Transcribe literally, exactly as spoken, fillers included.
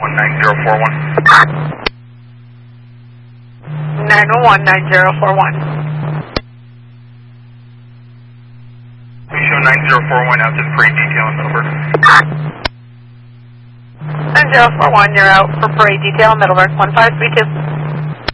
one nine zero four one. nine one one nine zero four one. We show nine zero four one out to the parade detail in Middleburg. nine zero four one, you're out for parade detail, Middleburg, one five three two.